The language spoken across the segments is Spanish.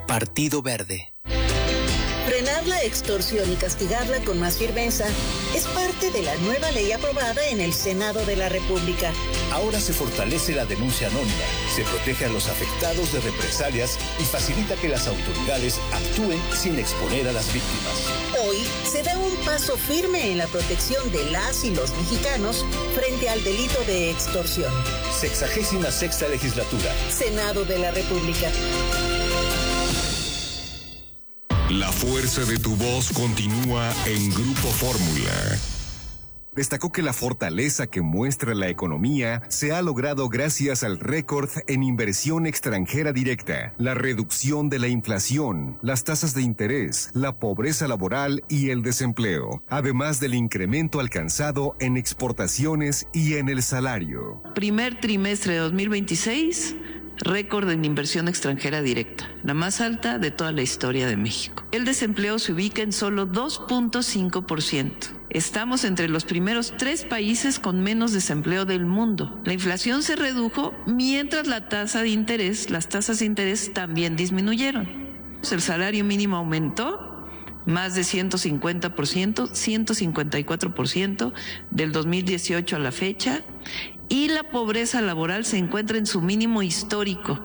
Partido Verde. Frenar la extorsión y castigarla con más firmeza es parte de la nueva ley aprobada en el Senado de la República. Ahora se fortalece la denuncia anónima, se protege a los afectados de represalias y facilita que las autoridades actúen sin exponer a las víctimas. Hoy se da un paso firme en la protección de las y los mexicanos frente al delito de extorsión. 66ª legislatura. Senado de la República. La fuerza de tu voz continúa en Grupo Fórmula. Destacó que la fortaleza que muestra la economía se ha logrado gracias al récord en inversión extranjera directa, la reducción de la inflación, las tasas de interés, la pobreza laboral y el desempleo, además del incremento alcanzado en exportaciones y en el salario. Primer trimestre de 2026, récord en inversión extranjera directa, la más alta de toda la historia de México. El desempleo se ubica en solo 2.5%. Estamos entre los primeros 3 países con menos desempleo del mundo. La inflación se redujo mientras las tasas de interés también disminuyeron. El salario mínimo aumentó más de 150%, 154% del 2018 a la fecha, y la pobreza laboral se encuentra en su mínimo histórico.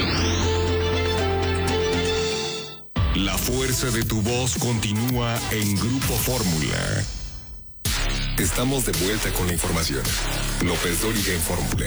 La fuerza de tu voz continúa en Grupo Fórmula. Estamos de vuelta con la información. López Dóriga en Fórmula.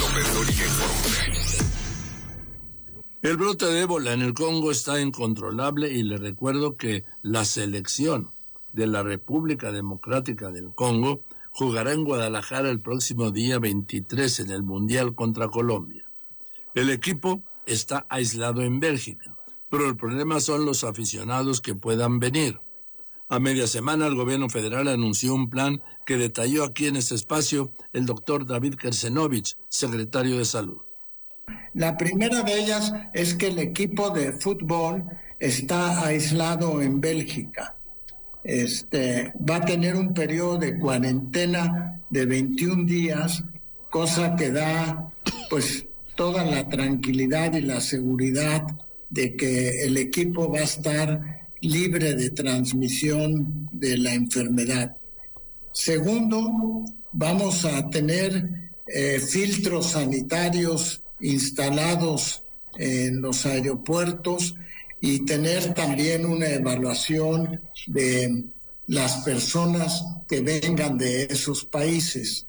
El brote de ébola en el Congo está incontrolable y le recuerdo que la selección de la República Democrática del Congo jugará en Guadalajara el próximo día 23 en el Mundial contra Colombia. El equipo está aislado en Bélgica, pero el problema son los aficionados que puedan venir. A media semana el gobierno federal anunció un plan que detalló aquí en este espacio el doctor David Kersenovich, secretario de Salud. La primera de ellas es que el equipo de fútbol está aislado en Bélgica. Va a tener un periodo de cuarentena de 21 días, cosa que da pues toda la tranquilidad y la seguridad de que el equipo va a estar libre de transmisión de la enfermedad. Segundo, vamos a tener filtros sanitarios instalados en los aeropuertos y tener también una evaluación de las personas que vengan de esos países.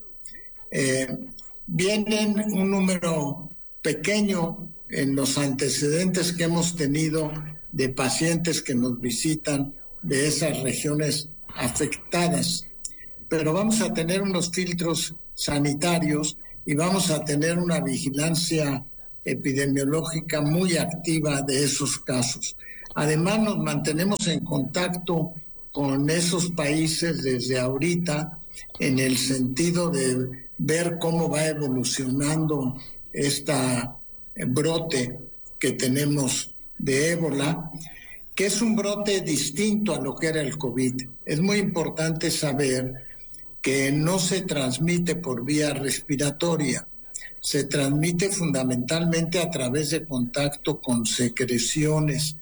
Vienen un número pequeño en los antecedentes que hemos tenido de pacientes que nos visitan de esas regiones afectadas, pero vamos a tener unos filtros sanitarios y vamos a tener una vigilancia epidemiológica muy activa de esos casos. Además, nos mantenemos en contacto con esos países desde ahorita en el sentido de ver cómo va evolucionando esta brote que tenemos de ébola, que es un brote distinto a lo que era el COVID. Es muy importante saber que no se transmite por vía respiratoria, se transmite fundamentalmente a través de contacto con secreciones,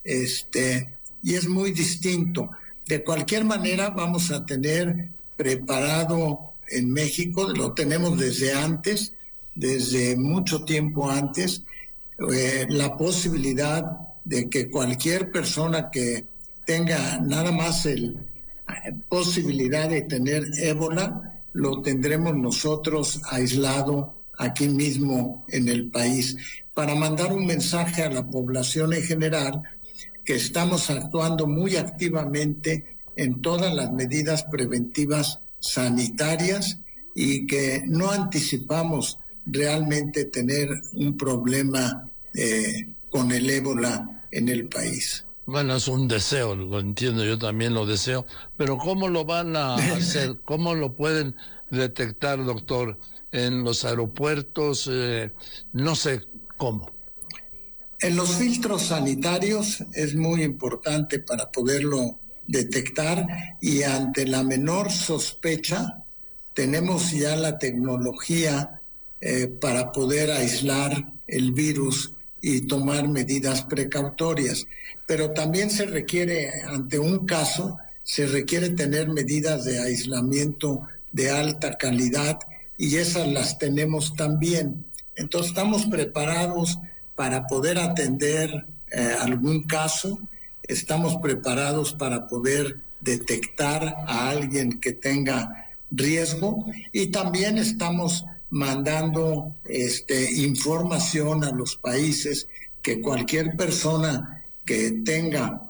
y es muy distinto. De cualquier manera, vamos a tener preparado en México, lo tenemos desde antes, desde mucho tiempo antes, la posibilidad de que cualquier persona que tenga nada más posibilidad de tener ébola, lo tendremos nosotros aislado aquí mismo en el país, para mandar un mensaje a la población en general que estamos actuando muy activamente en todas las medidas preventivas sanitarias y que no anticipamos realmente tener un problema con el ébola en el país. Bueno, es un deseo, lo entiendo, yo también lo deseo, pero ¿cómo lo van a hacer? ¿Cómo lo pueden detectar, doctor? ¿En los aeropuertos? No sé cómo. En los filtros sanitarios es muy importante para poderlo detectar, y ante la menor sospecha tenemos ya la tecnología para poder aislar el virus y tomar medidas precautorias. Pero también se requiere, ante un caso, se requiere tener medidas de aislamiento de alta calidad y esas las tenemos también. Entonces estamos preparados para poder atender algún caso, estamos preparados para poder detectar a alguien que tenga riesgo y también estamos mandando información a los países que cualquier persona que tenga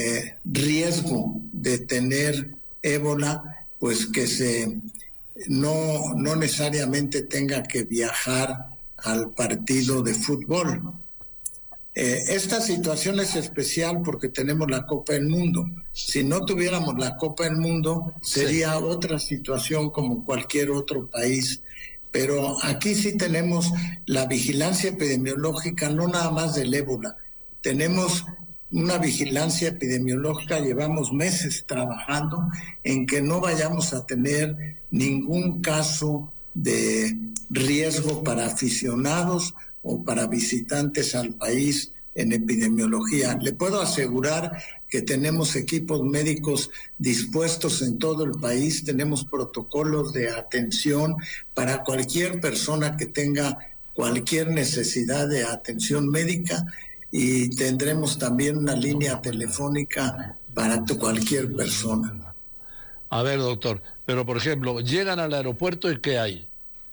riesgo de tener ébola, pues que no necesariamente tenga que viajar al partido de fútbol. Esta situación es especial porque tenemos la Copa del Mundo. Si no tuviéramos la Copa del Mundo, sería otra situación como cualquier otro país. Pero aquí sí tenemos la vigilancia epidemiológica, no nada más del ébola. Tenemos una vigilancia epidemiológica, llevamos meses trabajando en que no vayamos a tener ningún caso de riesgo para aficionados o para visitantes al país en epidemiología. Le puedo asegurar que tenemos equipos médicos dispuestos en todo el país, tenemos protocolos de atención para cualquier persona que tenga cualquier necesidad de atención médica y tendremos también una línea telefónica para cualquier persona. A ver, doctor, pero por ejemplo, llegan al aeropuerto y ¿qué hay?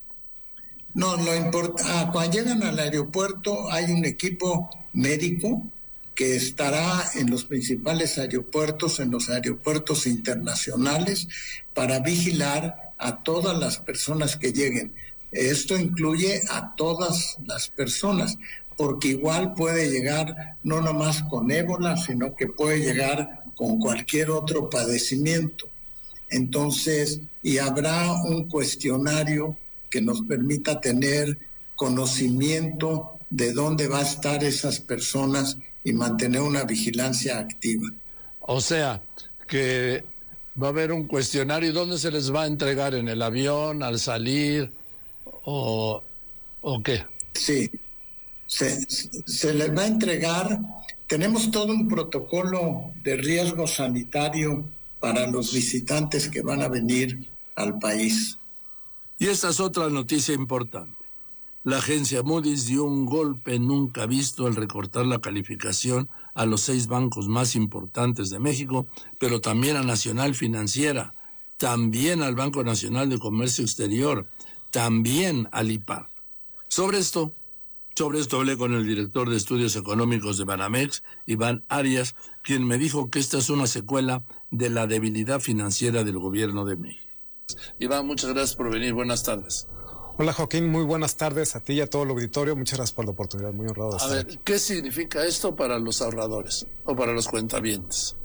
No, cuando llegan al aeropuerto hay un equipo médico que estará en los principales aeropuertos, en los aeropuertos internacionales, para vigilar a todas las personas que lleguen. Esto incluye a todas las personas, porque igual puede llegar no nomás con ébola, sino que puede llegar con cualquier otro padecimiento. Entonces, y habrá un cuestionario que nos permita tener conocimiento de dónde va a estar esas personas y mantener una vigilancia activa. O sea, que va a haber un cuestionario. ¿Dónde se les va a entregar? ¿En el avión, al salir o qué? Sí, se les va a entregar. Tenemos todo un protocolo de riesgo sanitario para los visitantes que van a venir al país. Y esta es otra noticia importante. La agencia Moody's dio un golpe nunca visto al recortar la calificación a los 6 bancos más importantes de México, pero también a Nacional Financiera, también al Banco Nacional de Comercio Exterior, también al IPAB. Sobre esto hablé con el director de Estudios Económicos de Banamex, Iván Arias, quien me dijo que esta es una secuela de la debilidad financiera del gobierno de México. Iván, muchas gracias por venir. Buenas tardes. Hola Joaquín, muy buenas tardes a ti y a todo el auditorio. Muchas gracias por la oportunidad, muy honrado de estar aquí. ¿Qué significa esto para los ahorradores o para los cuentavientes?